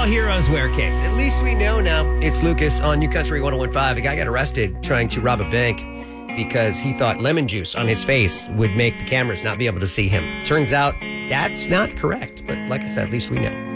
all heroes wear capes. At least we know now. It's Lucas on New Country 101.5. A guy got arrested trying to rob a bank because he thought lemon juice on his face would make the cameras not be able to see him. Turns out that's not correct. But like I said, at least we know.